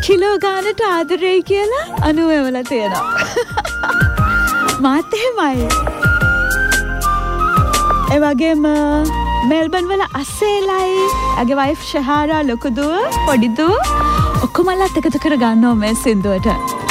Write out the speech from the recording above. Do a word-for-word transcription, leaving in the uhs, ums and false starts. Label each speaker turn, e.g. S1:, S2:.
S1: Kilo ගානට ආදරෙයි කියලා අනුවවලා තියෙනවා. මාත් එහෙමයි. ඒ වගේම මෙල්බන් වල අසේලයි අගේ වයිෆ් ෂහාරා ලොකු දුව පොඩි දුව ඔක්කොමලත් එකතු කර ගන්නවා මේ සින්දුවට.